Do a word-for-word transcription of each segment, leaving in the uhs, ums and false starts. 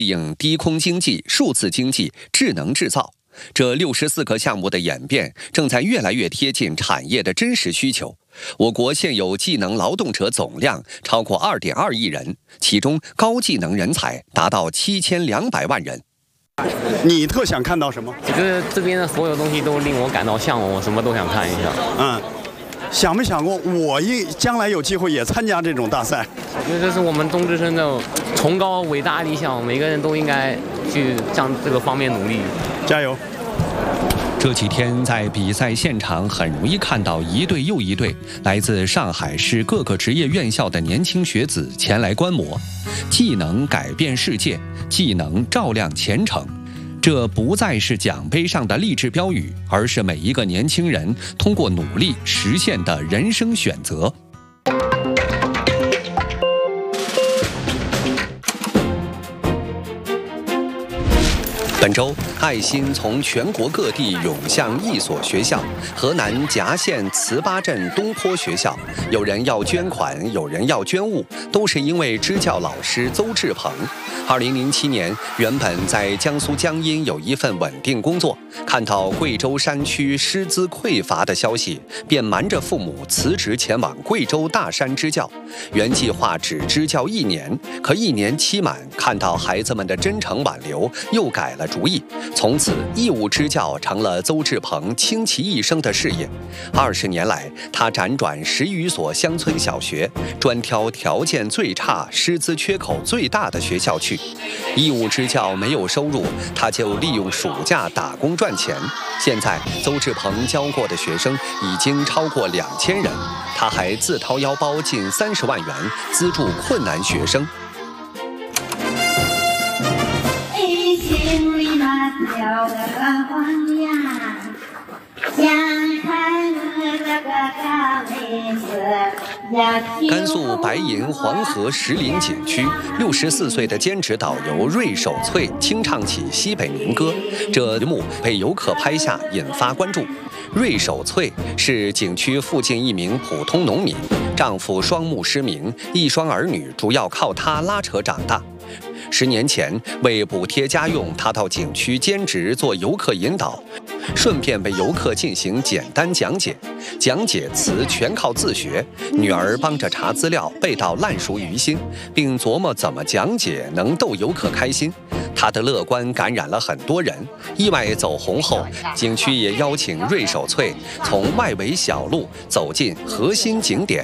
应低空经济、数字经济、智能制造。这六十四个项目的演变，正在越来越贴近产业的真实需求。我国现有技能劳动者总量超过二点二亿人，其中高技能人才达到七千两百万人。 你特想看到什么？ 我觉得这边的所有东西都令我感到向往，我什么都想看一下。 嗯，想没想过我一将来有机会也参加这种大赛？ 我觉得这是我们东之声的崇高伟大理想，每个人都应该去向这个方面努力。 加油！ 这几天在比赛现场，很容易看到一队又一队来自上海市各个职业院校的年轻学子前来观摩。技能改变世界，技能照亮前程。这不再是奖杯上的励志标语，而是每一个年轻人通过努力实现的人生选择。本周，爱心从全国各地涌向一所学校——河南夹县糍粑镇东坡学校。有人要捐款，有人要捐物，都是因为支教老师邹志鹏。二零零七年，原本在江苏江阴有一份稳定工作，看到贵州山区师资匮乏的消息，便瞒着父母辞职前往贵州大山支教。原计划只支教一年，可一年期满，看到孩子们的真诚挽留，又改了主意。从此，义务支教成了邹志鹏倾其一生的事业。二十年来，他辗转十余所乡村小学，专挑条件最差、师资缺口最大的学校去。义务支教没有收入，他就利用暑假打工赚钱。现在，邹志鹏教过的学生已经超过两千人，他还自掏腰包近三十万元资助困难学生。甘肃白银黄河石林景区，六十四岁的兼职导游芮守翠清唱起西北民歌，这一幕被游客拍下，引发关注。芮守翠是景区附近一名普通农民，丈夫双目失明，一双儿女主要靠她拉扯长大。十年前，为补贴家用，他到景区兼职做游客引导，顺便为游客进行简单讲解。讲解词全靠自学，女儿帮着查资料，背到烂熟于心，并琢磨怎么讲解能逗游客开心。他的乐观感染了很多人。意外走红后，景区也邀请芮守翠从外围小路走进核心景点。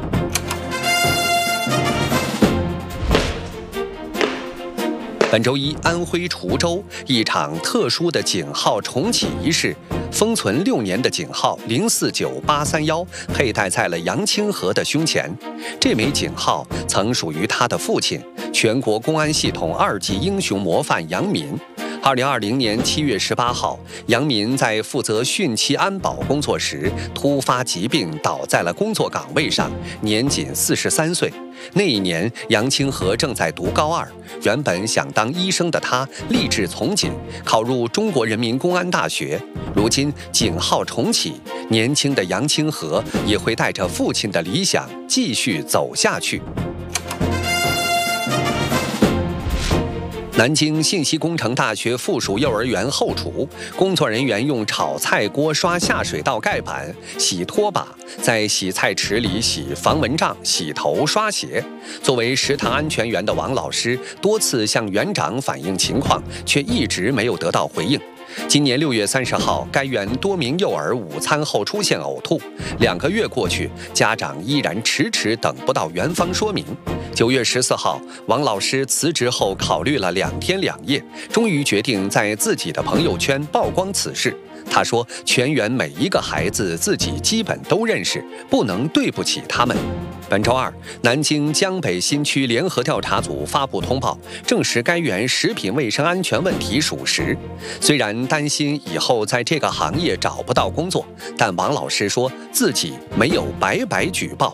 本周一，安徽滁州一场特殊的警号重启仪式，封存六年的警号零四九八三幺佩戴在了杨清河的胸前。这枚警号曾属于他的父亲，全国公安系统二级英雄模范杨民。二零二零年七月十八号，杨民在负责汛期安保工作时突发疾病，倒在了工作岗位上，年仅四十三岁。那一年，杨清河正在读高二，原本想当医生的他立志从警，考入中国人民公安大学。如今警号重启，年轻的杨清河也会带着父亲的理想继续走下去。南京信息工程大学附属幼儿园后厨，工作人员用炒菜锅刷下水道盖板、洗拖把，在洗菜池里洗防蚊帐、洗头、刷鞋。作为食堂安全员的王老师，多次向园长反映情况，却一直没有得到回应。今年六月三十号，该园多名幼儿午餐后出现呕吐，两个月过去，家长依然迟迟等不到园方说明。九月十四号，王老师辞职后考虑了两天两夜，终于决定在自己的朋友圈曝光此事。他说：“全园每一个孩子自己基本都认识，不能对不起他们。”本周二，南京江北新区联合调查组发布通报，证实该园食品卫生安全问题属实。虽然担心以后在这个行业找不到工作，但王老师说自己没有白白举报。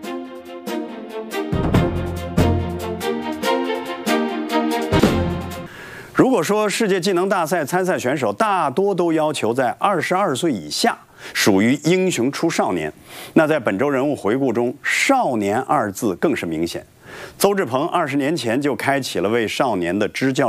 如果说世界技能大赛参赛选手大多都要求在二十二岁以下，属于英雄出少年，那在本周人物回顾中，少年二字更是明显。 邹志鹏二十年前就开启了为少年的支教